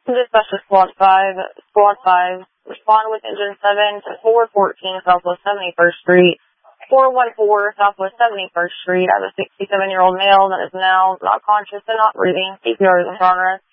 Dispatcher Squad 5. Squad 5. Respond with engine 7 to 414 Southwest 71st Street. 414 Southwest 71st Street. I have a 67-year-old male that is now not conscious and not breathing. CPR is in progress.